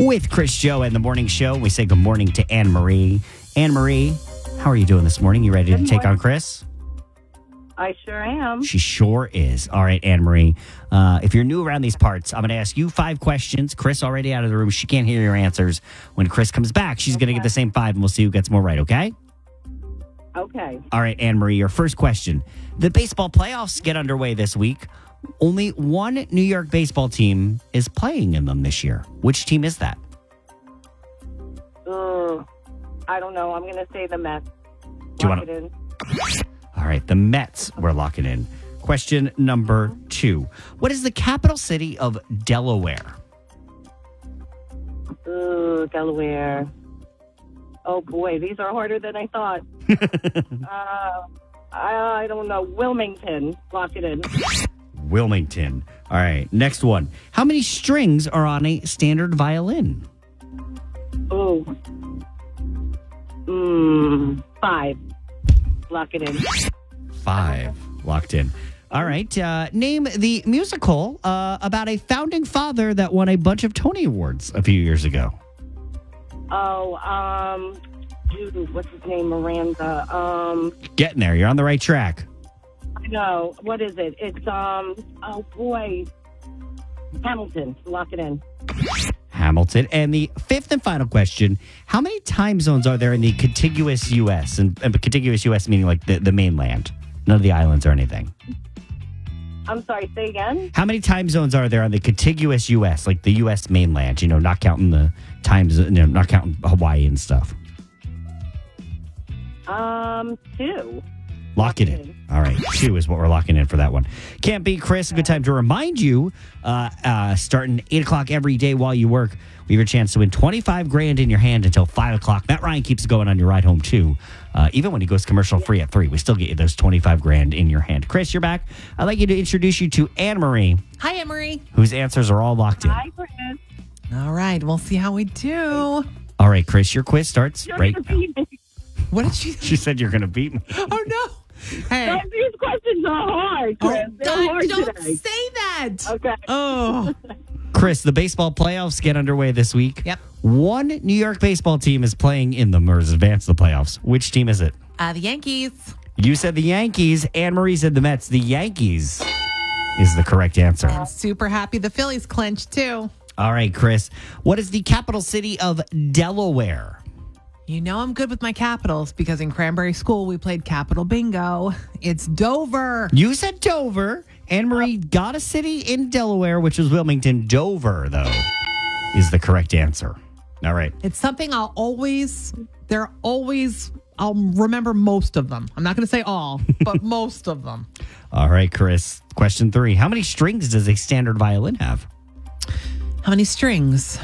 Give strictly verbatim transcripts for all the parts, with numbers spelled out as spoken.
with Chris Joe and the Morning Show. We say good morning to Anne Marie. Anne Marie, how are you doing this morning? You ready Good to take morning. on Chris? I sure am. She sure is. All right, Anne Marie. Uh, if you're new around these parts, I'm going to ask you five questions. Chris already out of the room. She can't hear your answers. When Chris comes back, she's going to get the same five, and we'll see who gets more right, okay? Okay. All right, Anne Marie, your first question. The baseball playoffs get underway this week. Only one New York baseball team is playing in them this year. Which team is that? Ugh, I don't know. I'm going to say the Mets. Do you Lock wanna- it in. All right, the Mets we're locking in. Question number two. What is the capital city of Delaware? Ugh, Delaware. Oh, boy. These are harder than I thought. uh, I, I don't know. Wilmington. Lock it in. Wilmington. All right, next one. How many strings are on a standard violin? Oh. Mm, five. Lock it in. Five. Locked in. All right. Uh, name the musical uh, about a founding father that won a bunch of Tony Awards a few years ago. Oh, um, dude, what's his name? Miranda. Um, Getting there. You're on the right track. I know. What is it? It's, um, oh, boy. Hamilton. Lock it in. Hamilton. And the fifth and final question, how many time zones are there in the contiguous U S? And, and contiguous U S meaning like the, the mainland, none of the islands or anything. I'm sorry, say again? How many time zones are there on the contiguous U S, like the U S mainland, you know, not counting the times, you know, not counting Hawaii and stuff? Um, two. Lock it in. All right. Two is what we're locking in for that one. Can't beat Chris. A good time to remind you, uh, uh, starting eight o'clock every day while you work, we have a chance to win twenty-five grand in your hand until five o'clock. Matt Ryan keeps going on your ride home, too. Uh, even when he goes commercial free at three, we still get you those twenty-five grand in your hand. Chris, you're back. I'd like you to introduce you to Anne Marie, Hi, Anne Marie. whose answers are all locked in. Hi, Chris. All right, we'll see how we do. All right, Chris, your quiz starts You're right going to now. beat me. What did she? She said you're going to beat me. Oh no! Hey, These questions are hard, Chris. oh, They're don't, hard don't today. say that. Okay. Oh, Chris, the baseball playoffs get underway this week. Yep. One New York baseball team is playing in them or has advanced to the playoffs. Which team is it? uh, the Yankees. You said the Yankees. Anne Marie said the Mets. The Yankees is the correct answer. I'm super happy the Phillies clinched too. All right, Chris. What is the capital city of Delaware? You know I'm good with my capitals because in Cranberry School we played capital bingo. It's Dover. You said Dover. Anne Marie got a city in Delaware, which was Wilmington. Dover, though, is the correct answer. All right. It's something I'll always. They're always. I'll remember most of them. I'm not going to say all, but most of them. All right, Chris. Question three. How many strings does a standard violin have? How many strings?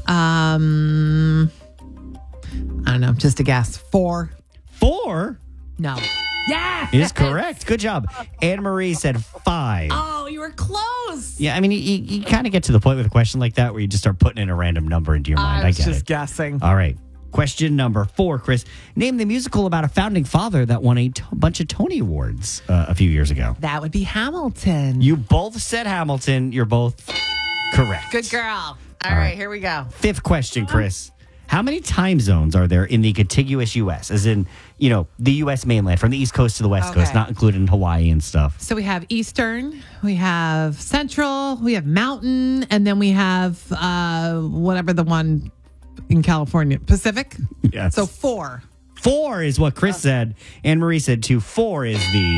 Um, I don't know. Just a guess. Four. Four No. Yeah. is correct. Good job. Anne Marie said five. Oh, you were close. Yeah, I mean, you, you kind of get to the point with a question like that where you just start putting in a random number into your mind. I I, was get just it. guessing. All right. Question number four, Chris. Name the musical about a founding father that won a t- bunch of Tony Awards uh, a few years ago. That would be Hamilton. You both said Hamilton. You're both correct. Good girl. All All right, right. here we go. Fifth question, Chris. How many time zones are there in the contiguous U S? As in, you know, the U S mainland, from the East Coast to the West Okay. Coast, not including Hawaii and stuff. So we have Eastern, we have Central, we have Mountain, and then we have uh, whatever the one in California, Pacific. Yes. So four. Four is what Chris said. Anne Marie said two. Four is the